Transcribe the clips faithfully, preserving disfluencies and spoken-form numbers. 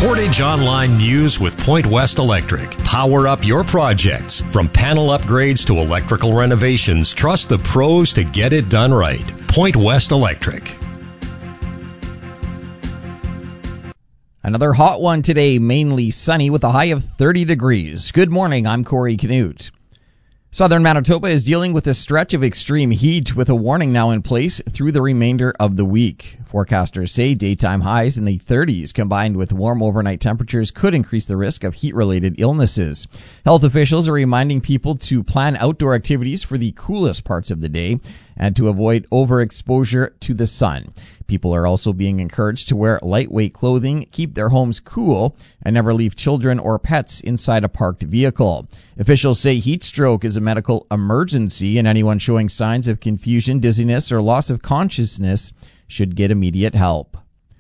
Portage Online News with Point West Electric. Power up your projects. From panel upgrades to electrical renovations, trust the pros to get it done right. Point West Electric. Another hot one today, mainly sunny with a high of thirty degrees. Good morning, I'm Corey Canute. Southern Manitoba is dealing with a stretch of extreme heat with a warning now in place through the remainder of the week. Forecasters say daytime highs in the thirties combined with warm overnight temperatures could increase the risk of heat-related illnesses. Health officials are reminding people to plan outdoor activities for the coolest parts of the day and to avoid overexposure to the sun. People are also being encouraged to wear lightweight clothing, keep their homes cool, and never leave children or pets inside a parked vehicle. Officials say heat stroke is a medical emergency, and anyone showing signs of confusion, dizziness, or loss of consciousness should get immediate help.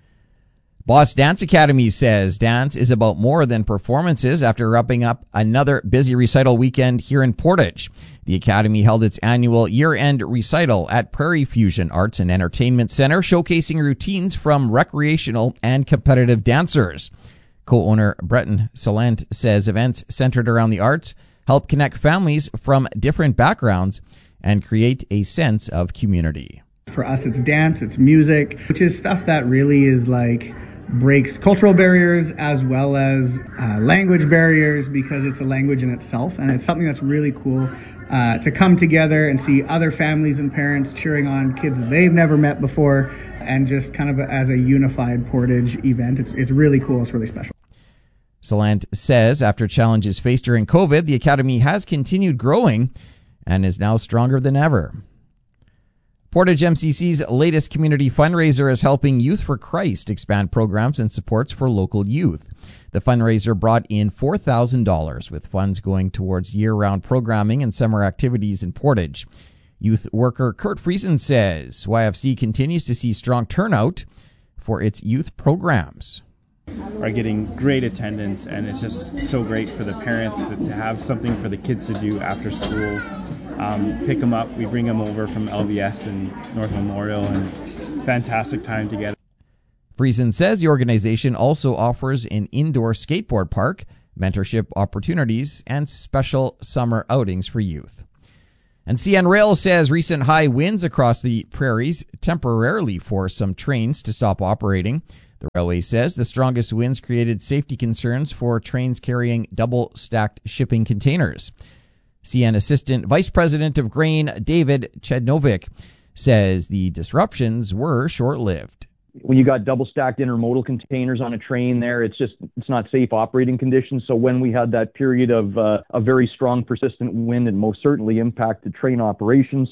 Boss Dance Academy says dance is about more than performances after wrapping up another busy recital weekend here in Portage. The Academy held its annual year-end recital at Prairie Fusion Arts and Entertainment Center, showcasing routines from recreational and competitive dancers. Co-owner Breton Salant says events centered around the arts help connect families from different backgrounds and create a sense of community. For us, it's dance, it's music, which is stuff that really is like breaks cultural barriers as well as uh, language barriers, because it's a language in itself, and it's something that's really cool uh, to come together and see other families and parents cheering on kids that they've never met before, and just kind of as a unified Portage event. It's, it's really cool. It's really special. Salant says after challenges faced during COVID, the Academy has continued growing and is now stronger than ever. Portage M C C's latest community fundraiser is helping Youth for Christ expand programs and supports for local youth. The fundraiser brought in four thousand dollars, with funds going towards year-round programming and summer activities in Portage. Youth worker Kurt Friesen says Y F C continues to see strong turnout for its youth programs. Are getting great attendance, and it's just so great for the parents to, to have something for the kids to do after school. Um, pick them up, we bring them over from L V S and North Memorial, and fantastic time together. Friesen says the organization also offers an indoor skateboard park, mentorship opportunities, and special summer outings for youth. And C N Rail says recent high winds across the prairies temporarily forced some trains to stop operating. The railway says the strongest winds created safety concerns for trains carrying double-stacked shipping containers. C N Assistant Vice President of Grain, David Chednovic, says the disruptions were short-lived. When you got double-stacked intermodal containers on a train there, it's just it's not safe operating conditions. So when we had that period of uh, a very strong, persistent wind, it most certainly impacted train operations.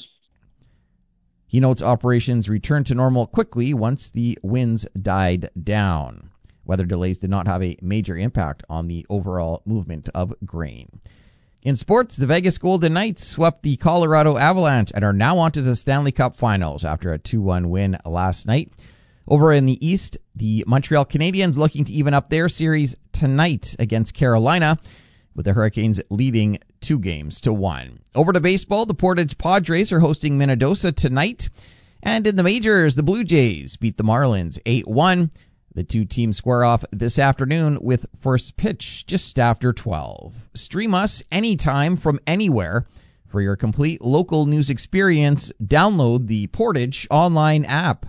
He notes operations returned to normal quickly once the winds died down. Weather delays did not have a major impact on the overall movement of grain. In sports, the Vegas Golden Knights swept the Colorado Avalanche and are now on to the Stanley Cup Finals after a two one win last night. Over in the East, the Montreal Canadiens looking to even up their series tonight against Carolina, with the Hurricanes leading two games to one. Over to baseball, the Portage Padres are hosting Minnesota tonight. And in the majors, the Blue Jays beat the Marlins eight one. The two teams square off this afternoon with first pitch just after twelve. Stream us anytime from anywhere. For your complete local news experience, download the Portage Online app.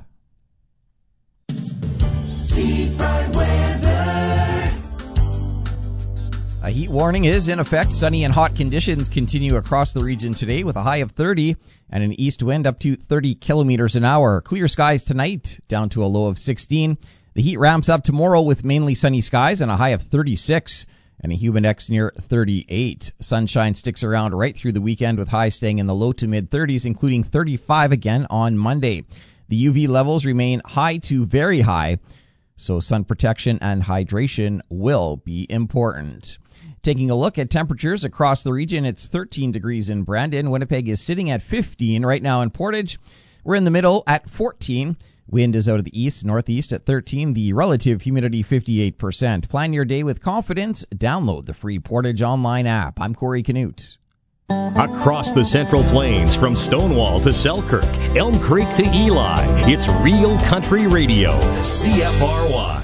Seafront weather. A heat warning is in effect. Sunny and hot conditions continue across the region today with a high of thirty and an east wind up to thirty kilometers an hour. Clear skies tonight, down to a low of sixteen. The heat ramps up tomorrow with mainly sunny skies and a high of thirty-six and a humid index near thirty-eight. Sunshine sticks around right through the weekend with highs staying in the low to mid thirties, including thirty-five again on Monday. The U V levels remain high to very high, so sun protection and hydration will be important. Taking a look at temperatures across the region, it's thirteen degrees in Brandon. Winnipeg is sitting at fifteen right now in Portage. We're in the middle at fourteen. Wind is out of the east, northeast at thirteen. The relative humidity fifty-eight percent. Plan your day with confidence. Download the free Portage Online app. I'm Corey Canute. Across the Central Plains, from Stonewall to Selkirk, Elm Creek to Eli, it's Real Country Radio, C F R Y.